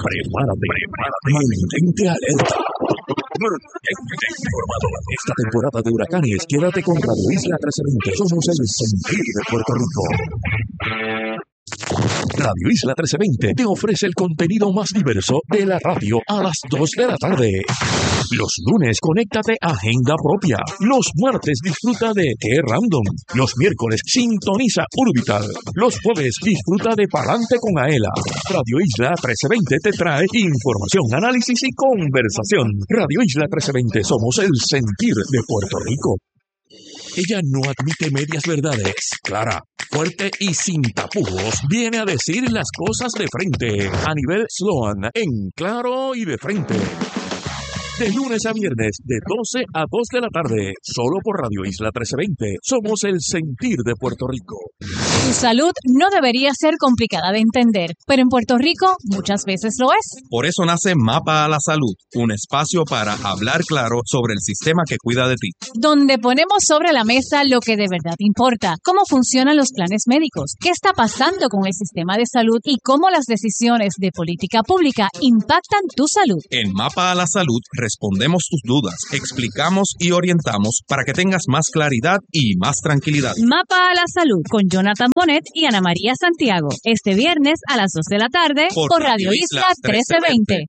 Prepárate. Mantente alerta. Mantente informado. Esta temporada de huracanes, quédate con Radio Isla 1320. Somos el sentir de Puerto Rico. Radio Isla 1320 te ofrece el contenido más diverso de la radio a las 2 de la tarde. Los lunes, conéctate a Agenda Propia. Los martes, disfruta de Qué Random. Los miércoles, sintoniza Urbital. Los jueves, disfruta de Palante con Aela. Radio Isla 1320 te trae información, análisis y conversación. Radio Isla 1320, somos el sentir de Puerto Rico. Ella no admite medias verdades. Clara, fuerte y sin tapujos, viene a decir las cosas de frente. A nivel Sloan, en claro y de frente. De lunes a viernes, de 12 a 2 de la tarde, solo por Radio Isla 1320. Somos el sentir de Puerto Rico. Tu salud no debería ser complicada de entender, pero en Puerto Rico muchas veces lo es. Por eso nace Mapa a la Salud, un espacio para hablar claro sobre el sistema que cuida de ti. Donde ponemos sobre la mesa lo que de verdad importa, cómo funcionan los planes médicos, qué está pasando con el sistema de salud y cómo las decisiones de política pública impactan tu salud. En Mapa a la Salud respondemos tus dudas, explicamos y orientamos para que tengas más claridad y más tranquilidad. Mapa a la Salud con Jonathan Bonet y Ana María Santiago. Este viernes a las 2 de la tarde por Radio Isla 1320.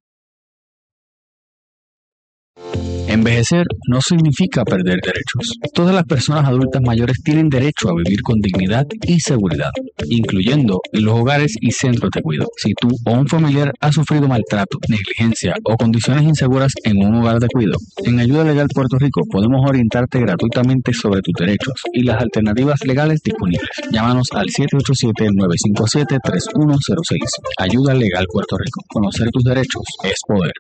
Envejecer no significa perder derechos. Todas las personas adultas mayores tienen derecho a vivir con dignidad y seguridad, incluyendo en los hogares y centros de cuidado. Si tú o un familiar ha sufrido maltrato, negligencia o condiciones inseguras en un hogar de cuidado, en Ayuda Legal Puerto Rico podemos orientarte gratuitamente sobre tus derechos y las alternativas legales disponibles. Llámanos al 787-957-3106. Ayuda Legal Puerto Rico. Conocer tus derechos es poder.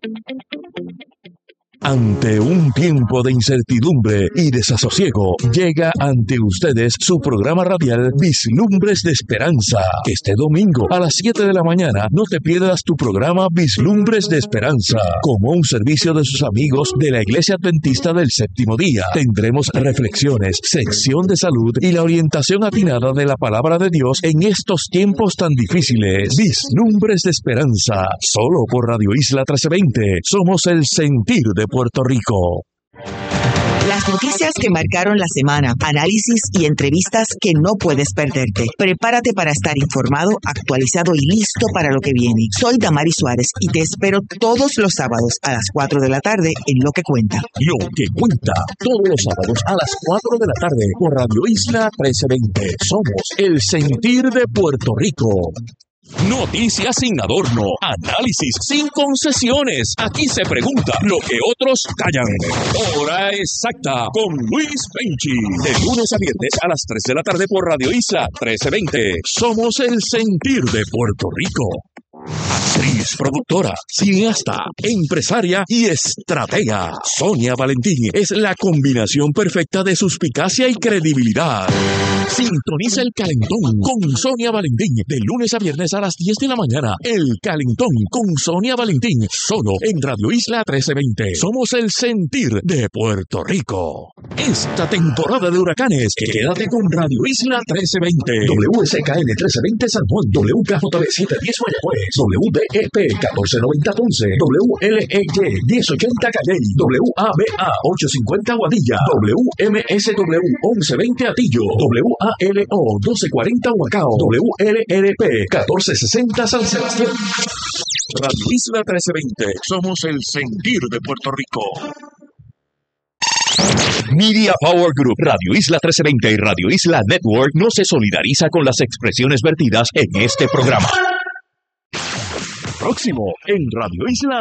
Ante un tiempo de incertidumbre y desasosiego, llega ante ustedes su programa radial Vislumbres de Esperanza. Este domingo a las 7 de la mañana no te pierdas tu programa Vislumbres de Esperanza. Como un servicio de sus amigos de la Iglesia Adventista del Séptimo Día, tendremos reflexiones, sección de salud y la orientación atinada de la palabra de Dios en estos tiempos tan difíciles. Vislumbres de Esperanza, solo por Radio Isla 1320. Somos el sentir de Puerto Rico. Las noticias que marcaron la semana, análisis y entrevistas que no puedes perderte. Prepárate para estar informado, actualizado y listo para lo que viene. Soy Damari Suárez y te espero todos los sábados a las 4 de la tarde en Lo que Cuenta. Lo que Cuenta, todos los sábados a las 4 de la tarde por Radio Isla 1320. Somos el sentir de Puerto Rico. Noticias sin adorno, análisis sin concesiones. Aquí se pregunta lo que otros callan. Hora exacta con Luis Penchi. De lunes a viernes a las 3 de la tarde por Radio Isla 1320. Somos el sentir de Puerto Rico. Actriz, productora, cineasta, empresaria y estratega. Sonia Valentín es la combinación perfecta de suspicacia y credibilidad. Sintoniza El Calentón con Sonia Valentín de lunes a viernes a las 10 de la mañana. El Calentón con Sonia Valentín, solo en Radio Isla 1320. Somos el sentir de Puerto Rico. Esta temporada de huracanes, quédate con Radio Isla 1320. WSKN 1320 San Juan, WKJB 710 Mayagüez, WDEP 1490 Ponce, WLEY 1080 Calley, WABA 850 Guadilla, WMSW 1120 Atillo, WALO 1240 Huacao, WLRP 1460 San Sebastián. Radio Isla 1320, somos el sentir de Puerto Rico. Media Power Group, Radio Isla 1320 y Radio Isla Network no se solidariza con las expresiones vertidas en este programa. Próximo en Radio Isla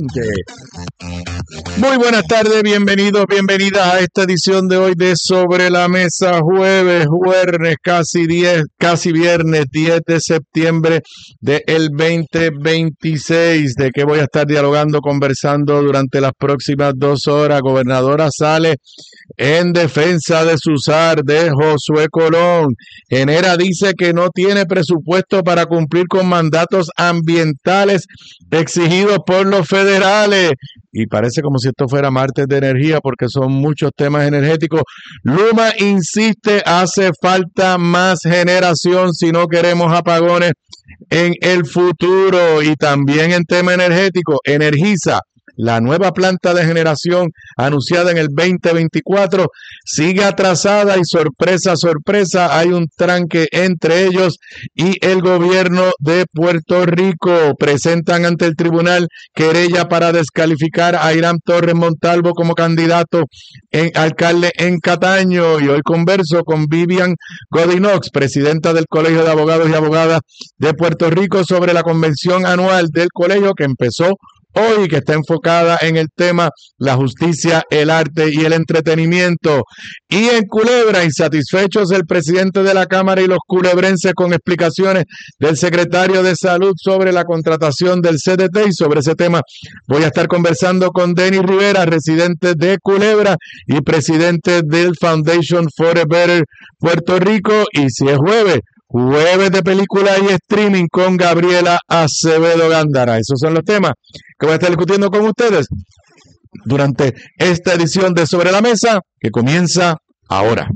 1320. Muy buenas tardes, bienvenidos, bienvenidas a esta edición de hoy de Sobre la Mesa, jueves, casi viernes 10 de septiembre del 2026. ¿De qué voy a estar dialogando, conversando durante las próximas 2 horas? Gobernadora sale en defensa de Susar, de Josué Colón. Genera dice que no tiene presupuesto para cumplir con mandatos ambientales exigidos por los federales. y parece como si esto fuera martes de energía porque son muchos temas energéticos. Luma insiste, hace falta más generación si no queremos apagones en el futuro. Y también en tema energético, Energisa, la nueva planta de generación anunciada en el 2024, sigue atrasada y sorpresa, sorpresa, hay un tranque entre ellos y el gobierno de Puerto Rico. Presentan ante el tribunal querella para descalificar a Irán Torres Montalvo como candidato en alcalde en Cataño. Y hoy converso con Vivian Godinox, presidenta del Colegio de Abogados y Abogadas de Puerto Rico, sobre la convención anual del colegio que empezó hoy, que está enfocada en el tema la justicia, el arte y el entretenimiento. Y en Culebra, insatisfechos el presidente de la Cámara y los culebrenses con explicaciones del secretario de Salud sobre la contratación del CDT. Y sobre ese tema voy a estar conversando con Denis Rivera, residente de Culebra y presidente del Foundation for a Better Puerto Rico. Y si es jueves de película y streaming con Gabriela Acevedo Gándara. Esos son los temas que voy a estar discutiendo con ustedes durante esta edición de Sobre la Mesa, que comienza ahora.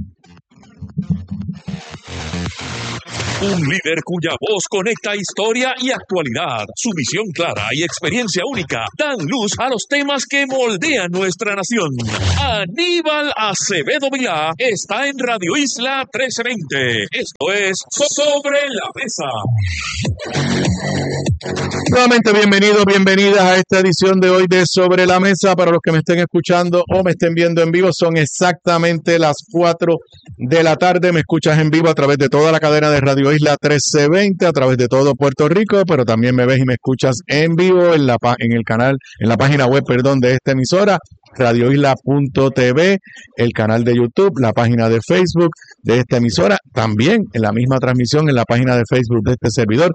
Un líder cuya voz conecta historia y actualidad. Su visión clara y experiencia única dan luz a los temas que moldean nuestra nación. Aníbal Acevedo Vilá está en Radio Isla 1320. Esto es Sobre la Mesa. Nuevamente bienvenidos, bienvenidas a esta edición de hoy de Sobre la Mesa. Para los que me estén escuchando o me estén viendo en vivo, son exactamente las 4 de la tarde. Me escuchas en vivo a través de toda la cadena de Radio Isla 1320, a través de todo Puerto Rico, pero también me ves y me escuchas en vivo en la página web, de esta emisora, radioisla.tv, el canal de YouTube, la página de Facebook de esta emisora, también en la misma transmisión en la página de Facebook de este servidor,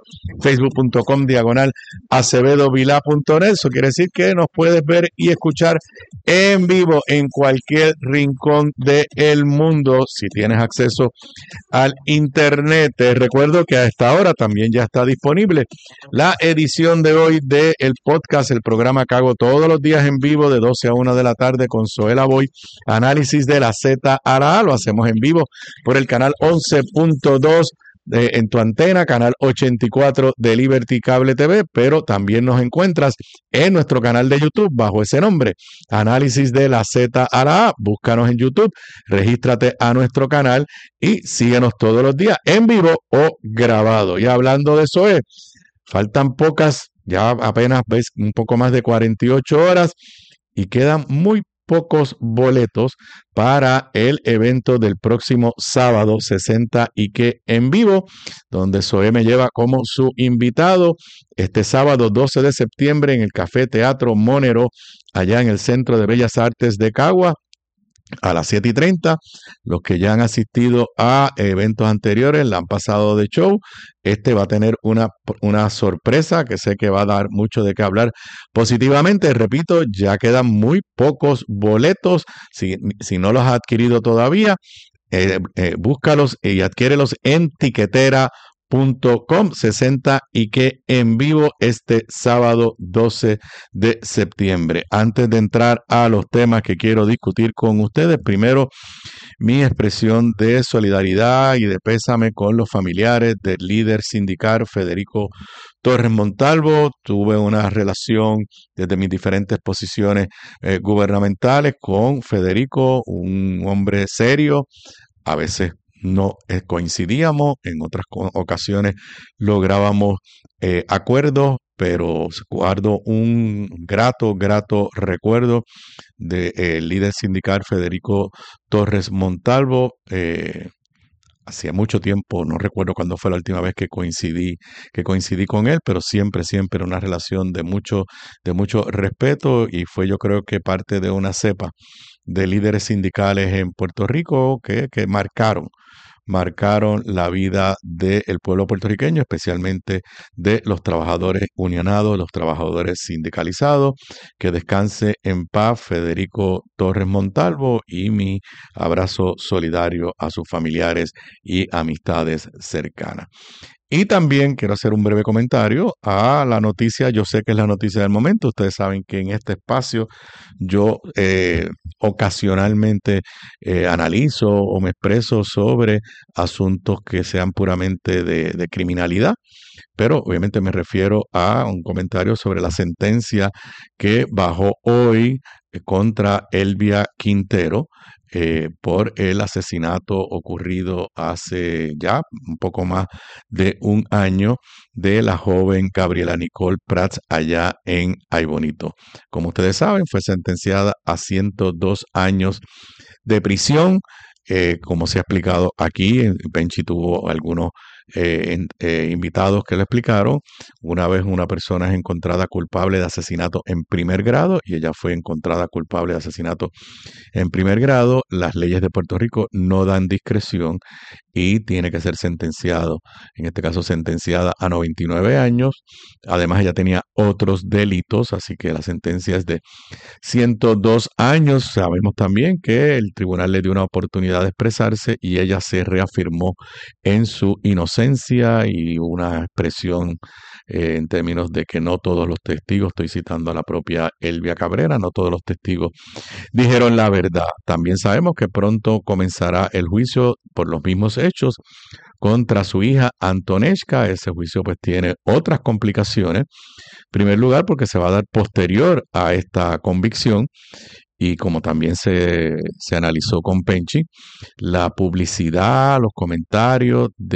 facebook.com/acevedovilá.net. Eso quiere decir que nos puedes ver y escuchar en vivo en cualquier rincón del mundo si tienes acceso al internet. Te recuerdo que a esta hora también ya está disponible la edición de hoy del podcast, el programa que hago todos los días en vivo de 12 a 1 de la tarde con Zoela Boy, análisis de la Z a la A. Lo hacemos en vivo por el canal 11.2 en tu antena, canal 84 de Liberty Cable TV, pero también nos encuentras en nuestro canal de YouTube bajo ese nombre, Análisis de la Z a la A. Búscanos en YouTube, regístrate a nuestro canal y síguenos todos los días en vivo o grabado. Y hablando de eso, faltan pocas, ya apenas ves un poco más de 48 horas y quedan muy pocos boletos para el evento del próximo sábado 60 y que en vivo, donde Zoé me lleva como su invitado este sábado 12 de septiembre en el Café Teatro Monero, allá en el Centro de Bellas Artes de Cagua, a las 7:30. Los que ya han asistido a eventos anteriores la han pasado de show. Este va a tener una sorpresa que sé que va a dar mucho de qué hablar positivamente. Repito, ya quedan muy pocos boletos. Si no los has adquirido todavía, búscalos y adquiérelos en tiquetera.com. 60 y que en vivo este sábado 12 de septiembre. Antes de entrar a los temas que quiero discutir con ustedes, primero mi expresión de solidaridad y de pésame con los familiares del líder sindical Federico Torres Montalvo. Tuve una relación desde mis diferentes posiciones gubernamentales con Federico, un hombre serio. A veces no coincidíamos, en otras ocasiones lográbamos acuerdos, pero guardo un grato recuerdo del líder sindical Federico Torres Montalvo. Hacía mucho tiempo, no recuerdo cuándo fue la última vez que coincidí con él, pero siempre una relación de mucho respeto, y fue, yo creo que parte de una cepa de líderes sindicales en Puerto Rico que marcaron la vida del pueblo puertorriqueño, especialmente de los trabajadores unionados, los trabajadores sindicalizados. Que descanse en paz Federico Torres Montalvo, y mi abrazo solidario a sus familiares y amistades cercanas. Y también quiero hacer un breve comentario a la noticia. Yo sé que es la noticia del momento. Ustedes saben que en este espacio yo ocasionalmente analizo o me expreso sobre asuntos que sean puramente de criminalidad, pero obviamente me refiero a un comentario sobre la sentencia que bajó hoy contra Elvia Quintero por el asesinato ocurrido hace ya un poco más de un año de la joven Gabriela Nicole Prats allá en Aybonito. Como ustedes saben, fue sentenciada a 102 años de prisión. Como se ha explicado aquí, Penchi tuvo algunos invitados que le explicaron. Una vez una persona es encontrada culpable de asesinato en primer grado y ella fue encontrada culpable de asesinato en primer grado, las leyes de Puerto Rico no dan discreción y tiene que ser sentenciado, en este caso sentenciada a 99 años. Además, ella tenía otros delitos, así que la sentencia es de 102 años. Sabemos también que el tribunal le dio una oportunidad de expresarse y ella se reafirmó en su inocencia y una expresión en términos de que no todos los testigos, estoy citando a la propia Elvia Cabrera, no todos los testigos dijeron la verdad. También sabemos que pronto comenzará el juicio por los mismos hechos contra su hija Antonesca. Ese juicio pues tiene otras complicaciones. En primer lugar, porque se va a dar posterior a esta convicción y como también se analizó con Penchi, la publicidad, los comentarios de